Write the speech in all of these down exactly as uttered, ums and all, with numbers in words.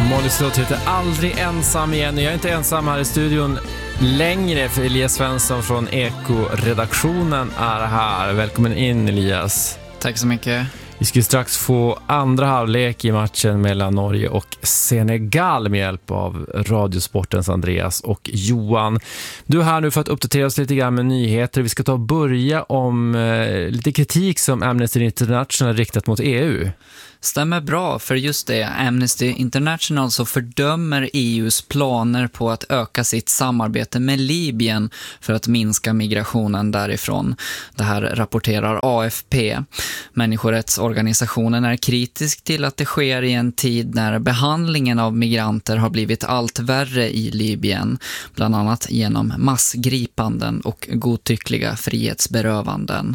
Molly Slott heter Aldrig ensam igen. Jag är inte ensam här i studion längre, för Elias Svensson från Eko-redaktionen är här. Välkommen in, Elias. Tack så mycket. Vi ska strax få andra halvlek i matchen mellan Norge och Senegal med hjälp av Radiosportens Andreas och Johan. Du är här nu för att uppdatera oss lite grann med nyheter. Vi ska ta och börja om eh, lite kritik som Amnesty International riktat mot E U. Stämmer bra, för just det, Amnesty International så fördömer E U:s planer på att öka sitt samarbete med Libyen för att minska migrationen därifrån. Det här rapporterar A F P. Människorättsorganisationen är kritisk till att det sker i en tid när behandlingen av migranter har blivit allt värre i Libyen, bland annat genom massgripanden och godtyckliga frihetsberövanden.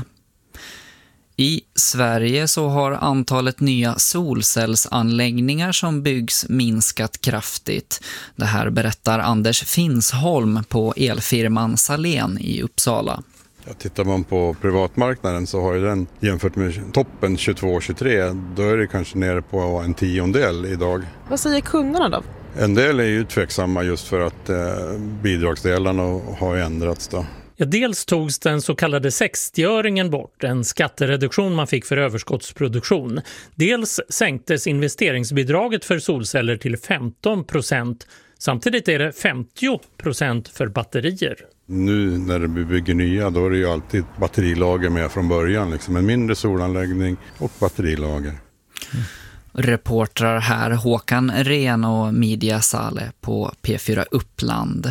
I Sverige så har antalet nya solcellsanläggningar som byggs minskat kraftigt. Det här berättar Anders Finsholm på elfirman Salén i Uppsala. Ja, tittar man på privatmarknaden så har ju den jämfört med toppen tjugotvå tjugotre, då är det kanske nere på en tiondel idag. Vad säger kunderna då? En del är ju tveksamma just för att eh, bidragsdelarna har ändrats då. Ja, dels togs den så kallade sextioöringen bort, en skattereduktion man fick för överskottsproduktion. Dels sänktes investeringsbidraget för solceller till femton procent. Samtidigt är det femtio procent för batterier. Nu när vi bygger nya, då är det ju alltid batterilager med från början. Liksom en mindre solanläggning och batterilager. Mm. Reportrar här Håkan Ren och Media Sale på P fyra Uppland.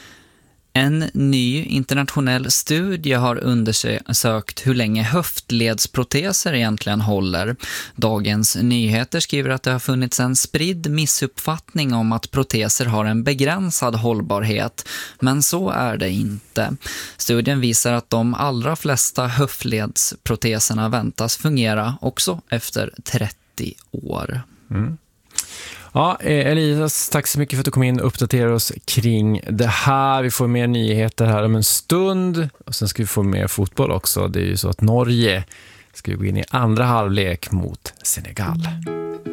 En ny internationell studie har undersökt hur länge höftledsproteser egentligen håller. Dagens Nyheter skriver att det har funnits en spridd missuppfattning om att proteser har en begränsad hållbarhet, men så är det inte. Studien visar att de allra flesta höftledsproteserna väntas fungera också efter trettio år. Mm. Ja, Elias, tack så mycket för att du kom in och uppdaterade oss kring det här. Vi får mer nyheter här om en stund och sen ska vi få mer fotboll också. Det är ju så att Norge ska gå in i andra halvlek mot Senegal.